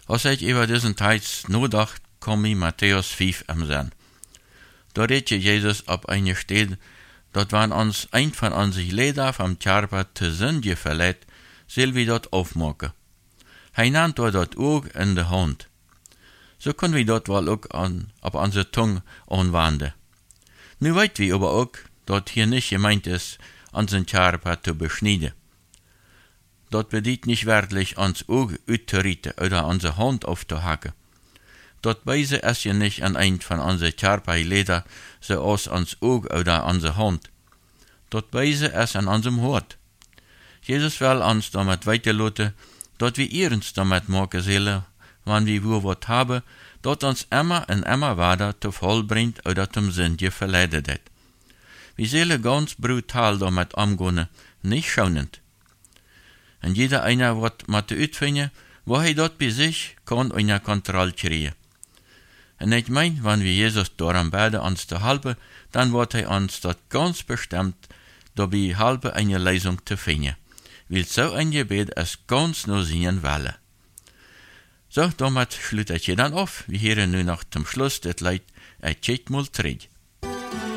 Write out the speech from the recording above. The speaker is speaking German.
Als ich über diesen Teils nachdacht, komme ich Matthäus 5 am Sinn. Da redet Jesus ab eine Stelle, dort waren uns ein von unseren Leder vom Körper zu Sünde verletzt, soll wir dort aufmachen. Hij nahmt dort auch in der Hand. So können wir dort wohl auch auf unsere Zunge anwenden. Nu weit wir aber auch, dort hier nicht gemeint ist, unseren Körper zu beschneiden. Dort bedient nicht wörtlich uns Auge auszurichten oder unsere Hand aufzuhacken. Dort weise es ja nicht an ein von unseren Körperleder, so aus uns Auge oder unsere Hand. Dort weise es an unserem Hort. Jesus will uns damit weiterlassen, dort wir uns damit machen sollen, wann wir wo was haben, dort uns immer und immer weiter zu voll bringt oder zum Sünde verleidet hat. Wir sollen ganz brutal damit umgehen, nicht schonend. Und jeder einer wird mit uitvinden, wo er dort bei sich kann unter Kontrolle kriegen. Und ich mein, wenn wir Jesus daran beten, uns zu helfen, dann wird er uns dort ganz bestimmt dabei helfen, eine Lösung zu finden. Weil so ein Gebet es ganz nur sein will. So, damit schließe ich dann auf. Wir hören nun noch zum Schluss das Lied, Check mal Trick.